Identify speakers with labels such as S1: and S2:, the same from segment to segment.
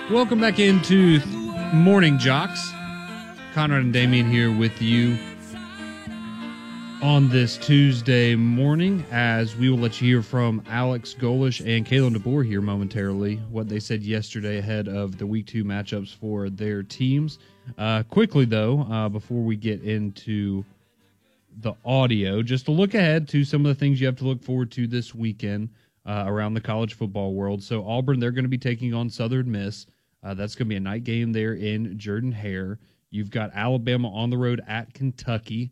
S1: Welcome back into Morning Jocks. Conrad and Damien here with you on this Tuesday morning, as we will let you hear from Alex Golesh and Kalen DeBoer here momentarily, what they said yesterday ahead of the Week 2 matchups for their teams. Quickly, though, before we get into the audio, just to look ahead to some of the things you have to look forward to this weekend around the college football world. So Auburn, they're going to be taking on Southern Miss. That's going to be a night game there in Jordan-Hare. You've got Alabama on the road at Kentucky.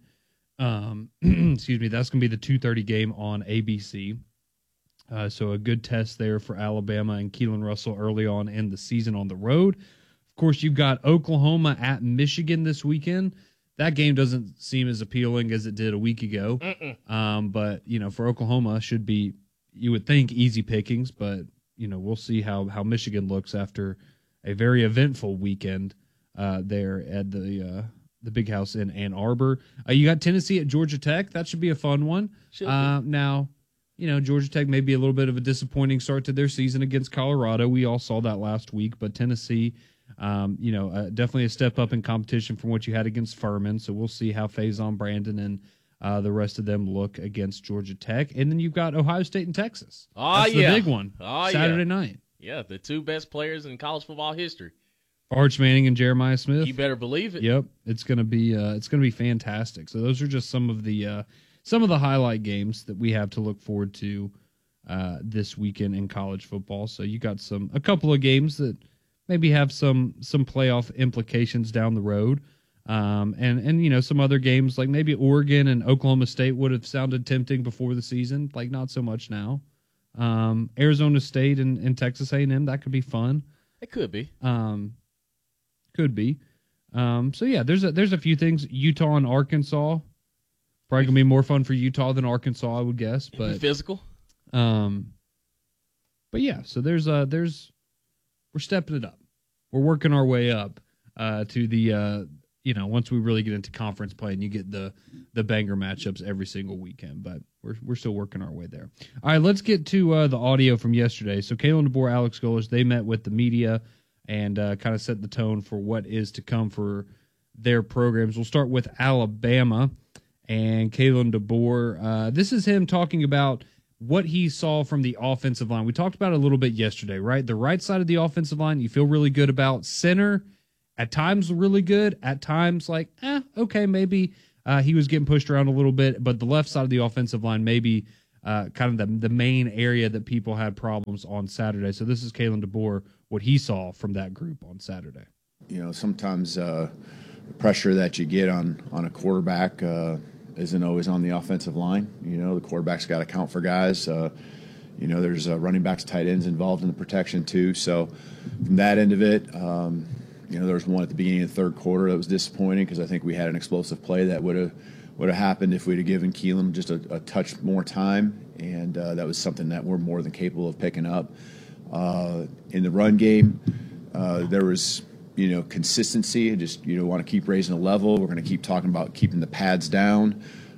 S1: Excuse me, that's going to be the 2:30 game on ABC. So a good test there for Alabama and Keelan Russell early on in the season on the road. Of course, you've got Oklahoma at Michigan this weekend. That game doesn't seem as appealing as it did a week ago. But, for Oklahoma, should be, you would think, easy pickings. But, we'll see how Michigan looks after a very eventful weekend there at the Big House in Ann Arbor. You got Tennessee at Georgia Tech. That should be a fun one. Now, Georgia Tech may be a little bit of a disappointing start to their season against Colorado. We all saw that last week. But Tennessee, definitely a step up in competition from what you had against Furman. So we'll see how Faison Brandon and the rest of them look against Georgia Tech. And then you've got Ohio State and Texas. That's the big one. Saturday night.
S2: Yeah, the two best players in college football history.
S1: Arch Manning and Jeremiah Smith.
S2: You better believe it.
S1: Yep, it's gonna be fantastic. So those are just some of the highlight games that we have to look forward to this weekend in college football. So you got a couple of games that maybe have some playoff implications down the road, and some other games like maybe Oregon and Oklahoma State would have sounded tempting before the season, like not so much now. Arizona State and Texas A&M, that could be fun.
S2: It could be.
S1: Could be. So yeah, there's a few things. Utah and Arkansas, probably gonna be more fun for Utah than Arkansas, I would guess. But
S2: physical.
S1: But yeah, so we're stepping it up. We're working our way up to the once we really get into conference play and you get the banger matchups every single weekend. But we're still working our way there. All right, let's get to the audio from yesterday. So Kalen DeBoer, Alex Golesh, they met with the media and kind of set the tone for what is to come for their programs. We'll start with Alabama and Kalen DeBoer. This is him talking about what he saw from the offensive line. We talked about it a little bit yesterday, right? The right side of the offensive line, you feel really good about. Center, at times really good. At times okay, maybe he was getting pushed around a little bit. But the left side of the offensive line, maybe kind of the main area that people had problems on Saturday. So this is Kalen DeBoer, what he saw from that group on Saturday.
S3: Sometimes the pressure that you get on a quarterback isn't always on the offensive line. The quarterback's got to count for guys. There's running backs, tight ends involved in the protection too. So from that end of it, there was one at the beginning of the third quarter that was disappointing because I think we had an explosive play that would have happened if we'd have given Keelan just a touch more time, and that was something that we're more than capable of picking up. In the run game, there was consistency. I just want to keep raising the level. We're going to keep talking about keeping the pads down.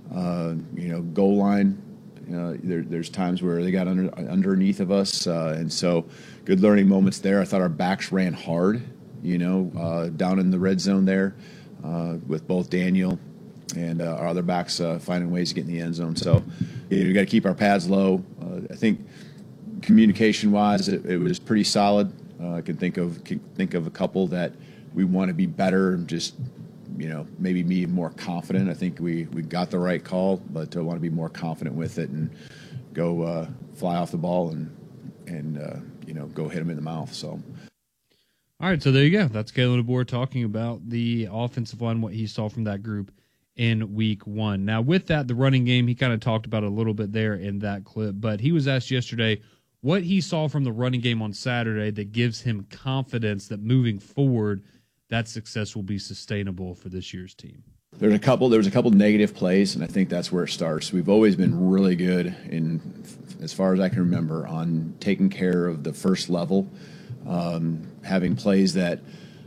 S3: Goal line. There's times where they got underneath of us, and so good learning moments there. I thought our backs ran hard. Down in the red zone there, with both Daniel and our other backs finding ways to get in the end zone. So we got to keep our pads low. I think communication-wise, it was pretty solid. I can think of a couple that we want to be better, just maybe be more confident. I think we got the right call, but I want to be more confident with it and go fly off the ball and go hit them in the mouth. So.
S1: All right, so there you go. That's Kalen DeBoer talking about the offensive line, what he saw from that group in week 1. Now, with that, the running game, he kind of talked about it a little bit there in that clip, but he was asked yesterday what he saw from the running game on Saturday that gives him confidence that moving forward, that success will be sustainable for this year's team.
S3: There was a couple negative plays, and I think that's where it starts. We've always been really good, as far as I can remember, on taking care of the first level. Having plays that,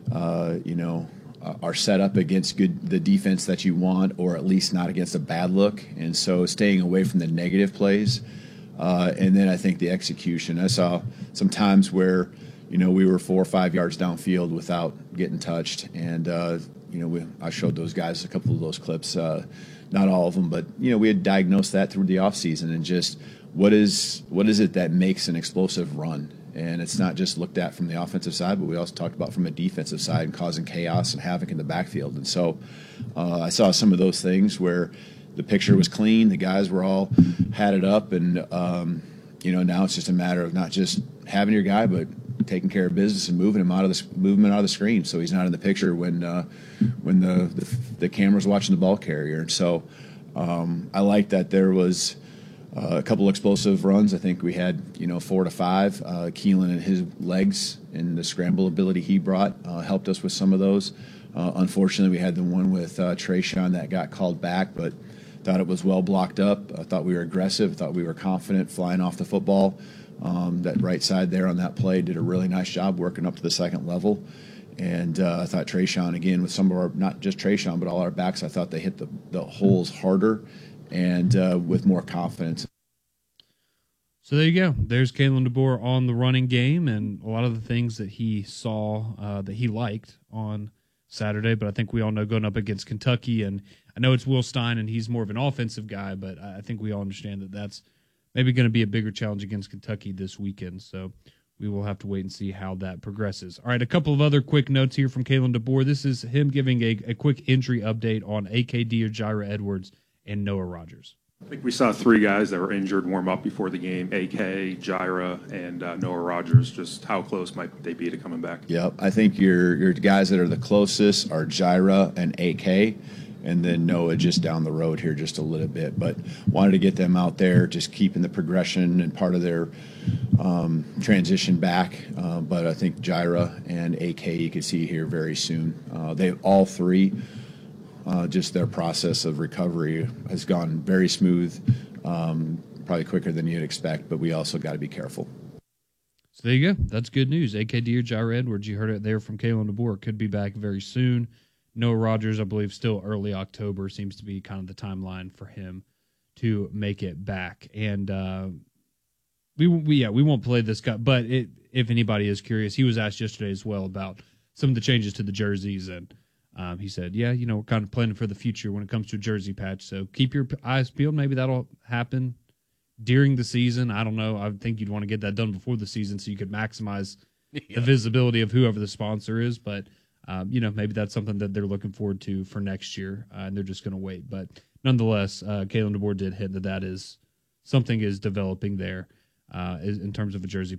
S3: are set up against the defense that you want, or at least not against a bad look. And so staying away from the negative plays. And then I think the execution. I saw some times where, we were 4 or 5 yards downfield without getting touched. And, I showed those guys a couple of those clips, not all of them, but, we had diagnosed that through the offseason and just what is it that makes an explosive run? And it's not just looked at from the offensive side, but we also talked about from a defensive side and causing chaos and havoc in the backfield. And so I saw some of those things where the picture was clean, the guys were all had it up, and now it's just a matter of not just having your guy, but taking care of business and moving him out of the screen, so he's not in the picture when the camera's watching the ball carrier. And so I like that there was a couple explosive runs. I think we had 4 to 5. Keelan and his legs and the scramble ability he brought helped us with some of those. Unfortunately, we had the one with Trayshawn that got called back, but thought it was well blocked up. I thought we were aggressive. Thought we were confident flying off the football. That right side there on that play did a really nice job working up to the second level. And I thought Trayshawn, again, with some of our, not just Trayshawn, but all our backs, I thought they hit the holes harder and with more confidence.
S1: So there you go. There's Kalen DeBoer on the running game and a lot of the things that he saw that he liked on Saturday. But I think we all know going up against Kentucky, and I know it's Will Stein and he's more of an offensive guy, but I think we all understand that that's maybe going to be a bigger challenge against Kentucky this weekend. So we will have to wait and see how that progresses. All right, a couple of other quick notes here from Kalen DeBoer. This is him giving a quick injury update on AKD or Jira Edwards and Noah Rogers.
S4: I think we saw 3 guys that were injured warm up before the game: AK, Jira, and Noah Rogers. Just how close might they be to coming back?
S3: Yep, I think your guys that are the closest are Jira and AK, and then Noah just down the road here just a little bit. But wanted to get them out there, just keeping the progression and part of their transition back. But I think Jira and AK you can see here very soon. They all 3. Just their process of recovery has gone very smooth, probably quicker than you'd expect, but we also got to be careful.
S1: So there you go. That's good news. AKD or Jira Edwards, you heard it there from Kalen DeBoer, could be back very soon. Noah Rogers, I believe, still early October seems to be kind of the timeline for him to make it back. And we won't play this guy, but if anybody is curious, he was asked yesterday as well about some of the changes to the jerseys, and he said, we're kind of planning for the future when it comes to a jersey patch. So keep your eyes peeled. Maybe that'll happen during the season. I don't know. I think you'd want to get that done before the season so you could maximize the visibility of whoever the sponsor is. But, maybe that's something that they're looking forward to for next year, and they're just going to wait. But nonetheless, Kalen DeBoer did hint that is something is developing there in terms of a jersey